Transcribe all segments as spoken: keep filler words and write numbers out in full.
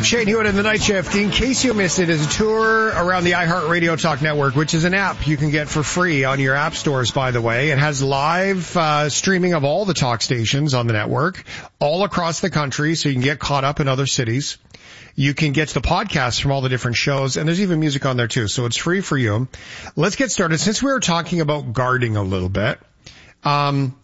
Shane Hewitt in the Night Shift. In case you missed it, is a tour around the iHeartRadio Talk Network, which is an app you can get for free on your app stores, by the way. It has live uh, streaming of all the talk stations on the network all across the country, so you can get caught up in other cities. You can get to the podcasts from all the different shows, and there's even music on there too, so it's free for you. Let's get started. Since we were talking about gardening a little bit, um,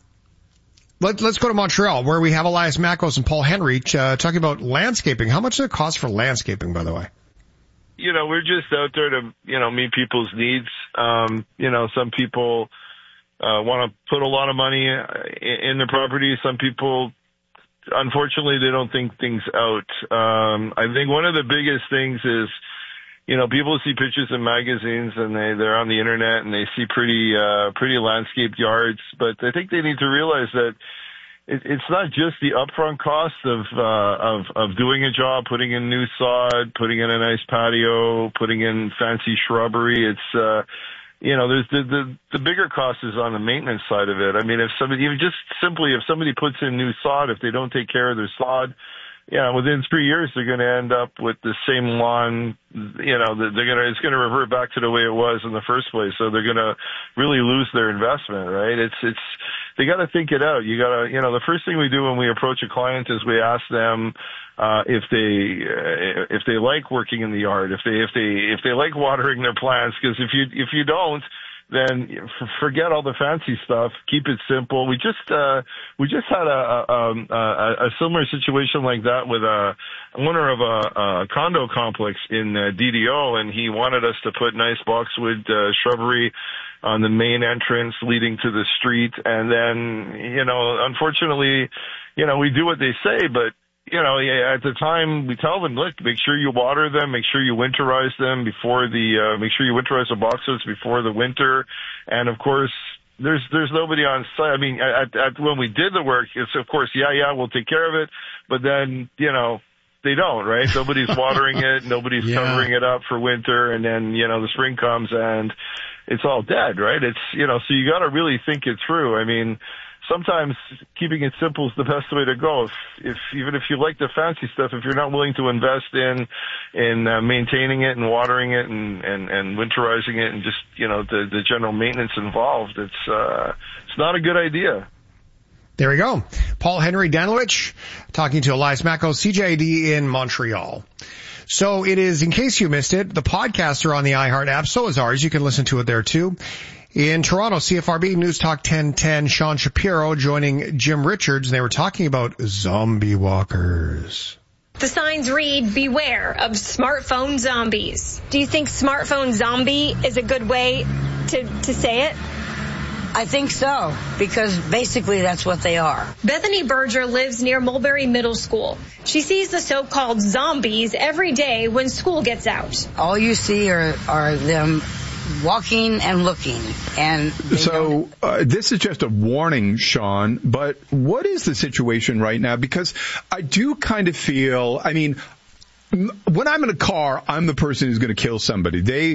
let, let's go to Montreal, where we have Elias Makos and Paul Henry uh, talking about landscaping. How much does it cost for landscaping, by the way? You know, we're just out there to, you know, meet people's needs. Um, you know, some people uh, want to put a lot of money in the property. Some people, unfortunately, they don't think things out. Um, I think one of the biggest things is, you know, people see pictures in magazines and they, they're on the internet and they see pretty, uh, pretty landscaped yards, but I think they need to realize that it, it's not just the upfront cost of, uh, of, of doing a job, putting in new sod, putting in a nice patio, putting in fancy shrubbery. It's, uh, you know, there's the, the, the bigger cost is on the maintenance side of it. I mean, if somebody, even just simply, if somebody puts in new sod, if they don't take care of their sod, you know, within three years, they're going to end up with the same lawn, you know, they're going to, it's going to revert back to the way it was in the first place. So they're going to really lose their investment, right? It's, it's, they got to think it out. You got to, you know, the first thing we do when we approach a client is we ask them, uh, if they, uh, if they like working in the yard, if they, if they, if they like watering their plants, because if you, if you don't, then forget all the fancy stuff. Keep it simple. We just uh we just had a a, a, a similar situation like that with a owner of a, a condo complex in uh, D D O, and he wanted us to put nice boxwood uh, shrubbery on the main entrance leading to the street. And then, you know, unfortunately, you know, we do what they say, but you know, at the time we tell them, look, make sure you water them, make sure you winterize them before the, uh, make sure you winterize the boxwoods before the winter. And of course, there's, there's nobody on site. I mean, at, at, when we did the work, it's of course, yeah, yeah, we'll take care of it. But then, you know, they don't, right? Nobody's watering it. Nobody's yeah. covering it up for winter. And then, you know, the spring comes and it's all dead, right? It's, you know, so you got to really think it through. I mean, sometimes keeping it simple is the best way to go. If, if even if you like the fancy stuff, if you're not willing to invest in in uh, maintaining it and watering it and, and, and winterizing it and just, you know, the, the general maintenance involved, it's uh, it's not a good idea. There we go. Paul Henry Danilowitz talking to Elias Makos, C J I D in Montreal. So it is, in case you missed it, the podcasts are on the iHeart app. So is ours. You can listen to it there too. In Toronto, C F R B News Talk ten ten, Sean Shapiro joining Jim Richards, and they were talking about zombie walkers. The signs read, beware of smartphone zombies. Do you think smartphone zombie is a good way to, to say it? I think so, because basically that's what they are. Bethany Berger lives near Mulberry Middle School. She sees the so-called zombies every day when school gets out. All you see are, are them walking and looking. And so uh, this is just a warning, Sean, but what is the situation right now? Because I do kind of feel, I mean, when I'm in a car, I'm the person who's going to kill somebody. They,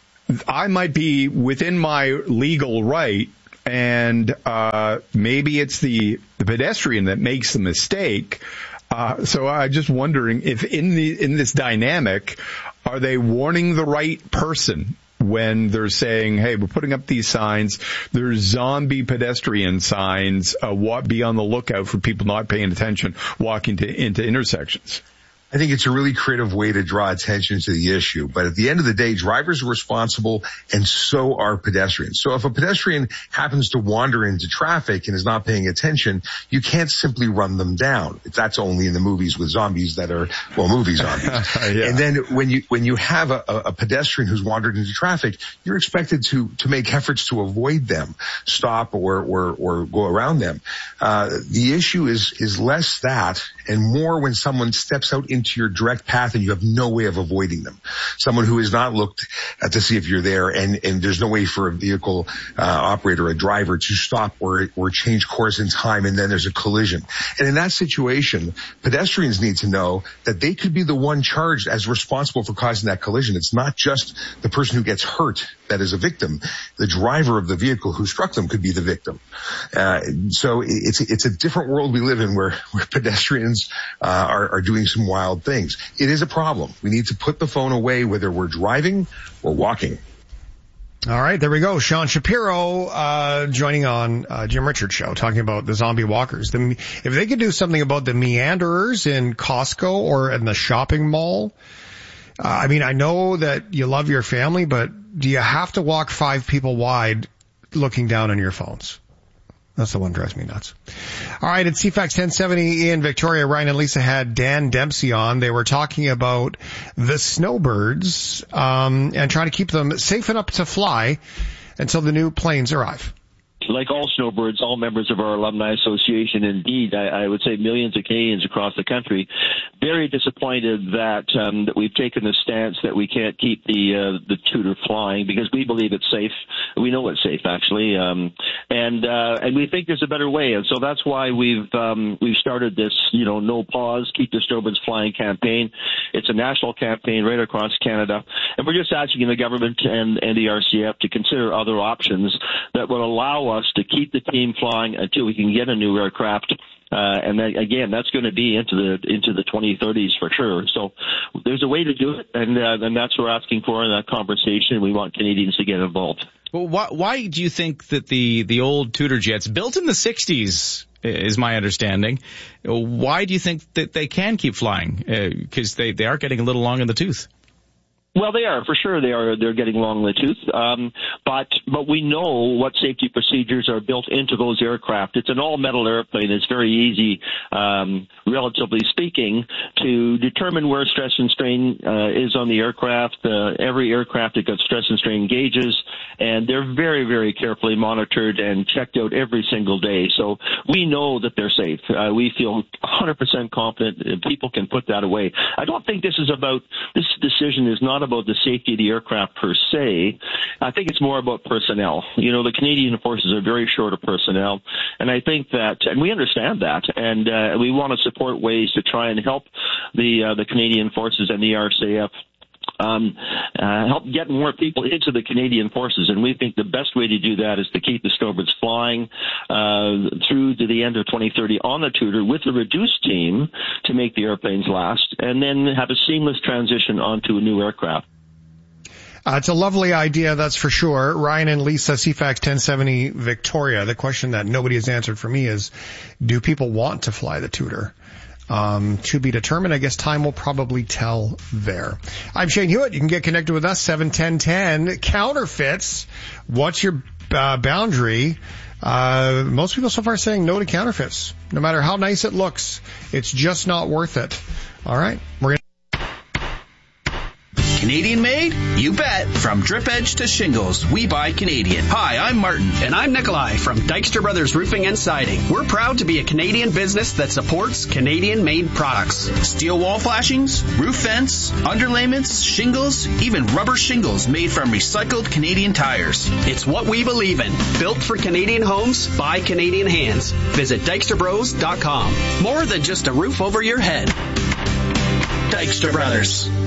I might be within my legal right, and uh maybe it's the, the pedestrian that makes the mistake. Uh so I'm just wondering if in the in this dynamic, are they warning the right person when they're saying, hey, we're putting up these signs, there's zombie pedestrian signs, uh, what, be on the lookout for people not paying attention walking to, into intersections? I think it's a really creative way to draw attention to the issue. But at the end of the day, drivers are responsible, and so are pedestrians. So if a pedestrian happens to wander into traffic and is not paying attention, you can't simply run them down. That's only in the movies with zombies that are, well, movie zombies. yeah. And then when you, when you have a, a pedestrian who's wandered into traffic, you're expected to, to make efforts to avoid them, stop or, or, or go around them. Uh, the issue is, is less that and more when someone steps out into your direct path and you have no way of avoiding them. Someone who has not looked uh, to see if you're there, and, and there's no way for a vehicle uh, operator, a driver, to stop or, or change course in time, and then there's a collision. And in that situation, pedestrians need to know that they could be the one charged as responsible for causing that collision. It's not just the person who gets hurt that is a victim. The driver of the vehicle who struck them could be the victim. Uh, so it's it's a different world we live in, where, where pedestrians uh, are, are doing some wild wild things. It is a problem. We need to put the phone away whether we're driving or walking. All right, there we go. Sean Shapiro uh joining on uh Jim Richards show, talking about the zombie walkers. The, if they could do something about the meanderers in Costco or in the shopping mall, uh, I mean, I know that you love your family, but do you have to walk five people wide looking down on your phones? That's the one that drives me nuts. All right, it's C FAX ten seventy in Victoria. Ryan and Lisa had Dan Dempsey on. They were talking about the snowbirds um, and trying to keep them safe enough to fly until the new planes arrive. Like all snowbirds, all members of our alumni association, indeed, I, I would say millions of Canadians across the country, very disappointed that um, that we've taken the stance that we can't keep the uh, the Tudor flying, because we believe it's safe. We know it's safe, actually, um, and uh, and we think there's a better way. And so that's why we've um, we've started this, you know, no pause, keep the snowbirds flying campaign. It's a national campaign right across Canada, and we're just asking the government and and the R C F to consider other options that will allow us to keep the team flying until we can get a new aircraft. Uh, and then, again, that's going to be into the into the twenty thirties for sure. So there's a way to do it, and uh, and that's what we're asking for in that conversation. We want Canadians to get involved. Well, why, why do you think that the, the old Tudor jets, built in the sixties, is my understanding, why do you think that they can keep flying? Because uh, they, they are getting a little long in the tooth. Well, they are, for sure. They are. They're getting long in the tooth. Um, but but we know what safety procedures are built into those aircraft. It's an all-metal airplane. It's very easy, um, relatively speaking, to determine where stress and strain uh, is on the aircraft. Uh, every aircraft has got stress and strain gauges, and they're very, very carefully monitored and checked out every single day. So we know that they're safe. Uh, we feel one hundred percent confident that people can put that away. I don't think this is about, this decision is not about the safety of the aircraft per se. I think it's more about personnel. You know, the Canadian Forces are very short of personnel, and I think that, and we understand that, and uh, we want to support ways to try and help the uh, the Canadian Forces and the R C F Um, uh, help get more people into the Canadian Forces, and we think the best way to do that is to keep the snowbirds flying uh, through to the end of twenty thirty on the Tudor with a reduced team to make the airplanes last, and then have a seamless transition onto a new aircraft. Uh, it's a lovely idea, that's for sure. Ryan and Lisa, C FAX ten seventy Victoria. The question that nobody has answered for me is, do people want to fly the Tudor? Um, to be determined. I guess time will probably tell there. I'm Shane Hewitt. You can get connected with us, seven ten ten. Counterfeits. What's your uh, boundary? Uh, most people so far are saying no to counterfeits. No matter how nice it looks, it's just not worth it. All right. We're going Canadian made? You bet. From drip edge to shingles, we buy Canadian. Hi, I'm Martin. And I'm Nikolai from Dykstra Brothers Roofing and Siding. We're proud to be a Canadian business that supports Canadian-made products. Steel wall flashings, roof vents, underlayments, shingles, even rubber shingles made from recycled Canadian tires. It's what we believe in. Built for Canadian homes by Canadian hands. Visit Dykstra Bros dot com. More than just a roof over your head. Dykstra Brothers.